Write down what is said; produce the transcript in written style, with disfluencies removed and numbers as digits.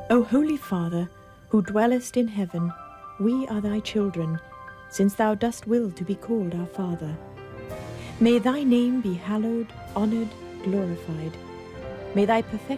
O Holy Father, who dwellest in heaven, we are thy children, since thou dost will to be called our Father. May thy name be hallowed, honored, glorified. May thy perfection